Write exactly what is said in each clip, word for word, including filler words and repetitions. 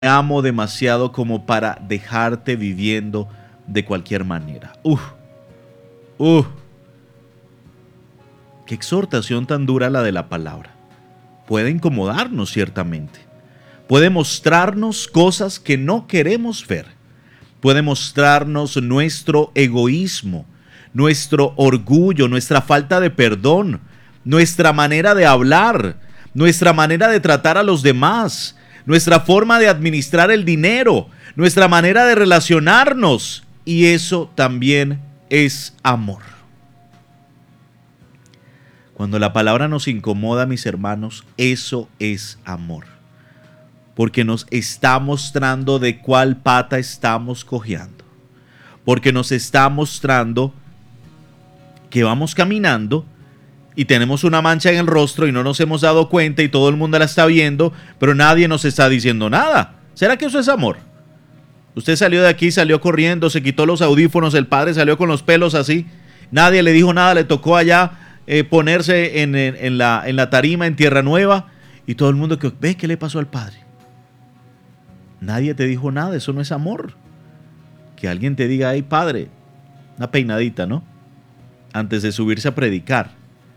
amo demasiado como para dejarte viviendo de cualquier manera. Uf, uf. Qué exhortación tan dura la de la palabra. Puede incomodarnos ciertamente. Puede mostrarnos cosas que no queremos ver. Puede mostrarnos nuestro egoísmo, nuestro orgullo, nuestra falta de perdón, nuestra manera de hablar, nuestra manera de tratar a los demás, nuestra forma de administrar el dinero, nuestra manera de relacionarnos. Y eso también es amor. Cuando la palabra nos incomoda, mis hermanos, eso es amor. Porque nos está mostrando de cuál pata estamos cojeando. Porque nos está mostrando que vamos caminando y tenemos una mancha en el rostro y no nos hemos dado cuenta y todo el mundo la está viendo, pero nadie nos está diciendo nada. ¿Será que eso es amor? Usted salió de aquí, salió corriendo, se quitó los audífonos, el padre salió con los pelos así, nadie le dijo nada, le tocó allá eh, ponerse en, en, en, la, en la tarima en Tierra Nueva y todo el mundo que ve qué le pasó al padre. Nadie te dijo nada, eso no es amor. Que alguien te diga, hey padre, una peinadita, ¿no? Antes de subirse a predicar.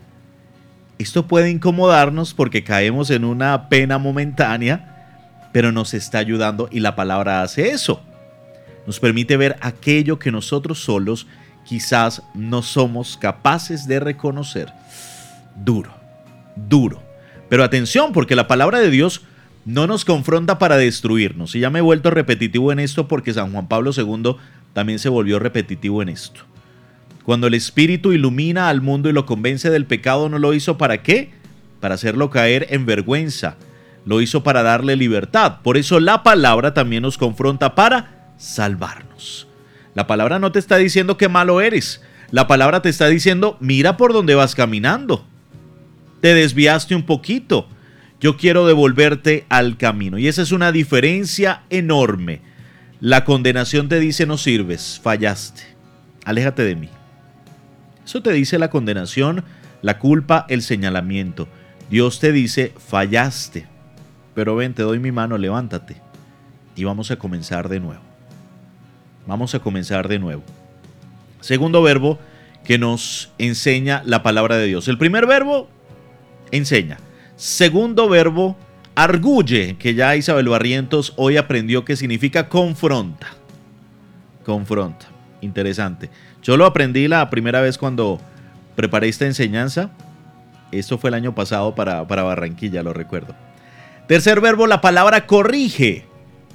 Esto puede incomodarnos porque caemos en una pena momentánea, pero nos está ayudando y la palabra hace eso. Nos permite ver aquello que nosotros solos quizás no somos capaces de reconocer. Duro, duro. Pero atención, porque la palabra de Dios no nos confronta para destruirnos. Y ya me he vuelto repetitivo en esto porque San Juan Pablo segundo también se volvió repetitivo en esto. Cuando el Espíritu ilumina al mundo y lo convence del pecado, ¿no lo hizo para qué? Para hacerlo caer en vergüenza. Lo hizo para darle libertad. Por eso la palabra también nos confronta para salvarnos. La palabra no te está diciendo qué malo eres. La palabra te está diciendo, mira por dónde vas caminando. Te desviaste un poquito. Yo quiero devolverte al camino. Y esa es una diferencia enorme. La condenación te dice, no sirves, fallaste. Aléjate de mí. Eso te dice la condenación, la culpa, el señalamiento. Dios te dice, fallaste. Pero ven, te doy mi mano, levántate. Y vamos a comenzar de nuevo. Vamos a comenzar de nuevo. Segundo verbo que nos enseña la palabra de Dios. El primer verbo, enseña. Segundo verbo, arguye, que ya Isabel Barrientos hoy aprendió que significa confronta. Confronta. Interesante. Yo lo aprendí la primera vez cuando preparé esta enseñanza. Esto fue el año pasado para, para Barranquilla, lo recuerdo. Tercer verbo, la palabra corrige.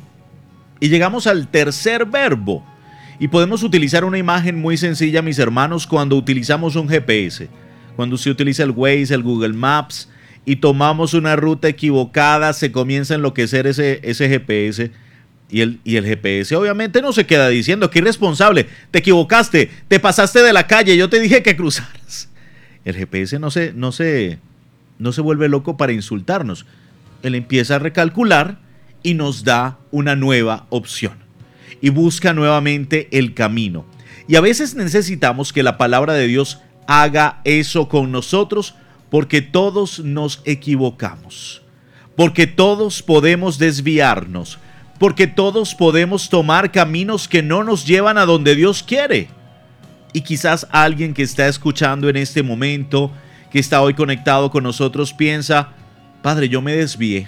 Y llegamos al tercer verbo. Y podemos utilizar una imagen muy sencilla, mis hermanos, cuando utilizamos un G P S. Cuando se utiliza el Waze, el Google Maps, y tomamos una ruta equivocada, se comienza a enloquecer ese, ese G P S. Y el, y el G P S obviamente no se queda diciendo que irresponsable, te equivocaste, te pasaste de la calle, yo te dije que cruzaras. El G P S no se, no se, no se vuelve loco para insultarnos. Él empieza a recalcular y nos da una nueva opción. Y busca nuevamente el camino. Y a veces necesitamos que la palabra de Dios haga eso con nosotros porque todos nos equivocamos. Porque todos podemos desviarnos. Porque todos podemos tomar caminos que no nos llevan a donde Dios quiere. Y quizás alguien que está escuchando en este momento, que está hoy conectado con nosotros, piensa, Padre, yo me desvié.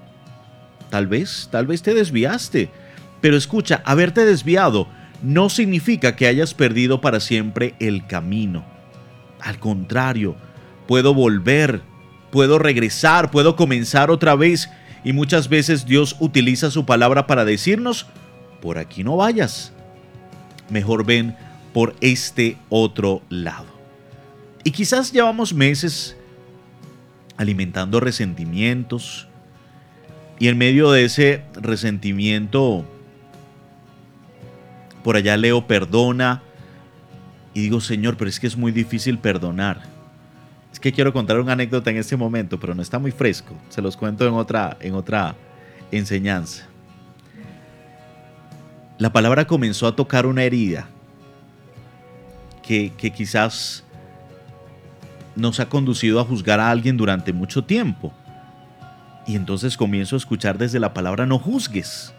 Tal vez, tal vez te desviaste. Pero escucha, haberte desviado no significa que hayas perdido para siempre el camino. Al contrario, puedo volver, puedo regresar, puedo comenzar otra vez. Y muchas veces Dios utiliza su palabra para decirnos, por aquí no vayas. Mejor ven por este otro lado. Y quizás llevamos meses alimentando resentimientos. Y en medio de ese resentimiento, por allá leo perdona. Y digo, Señor, pero es que es muy difícil perdonar. Es que quiero contar una anécdota en este momento, pero no está muy fresco. Se los cuento en otra, en otra enseñanza. La palabra comenzó a tocar una herida que, que quizás nos ha conducido a juzgar a alguien durante mucho tiempo. Y entonces comienzo a escuchar desde la palabra no juzgues.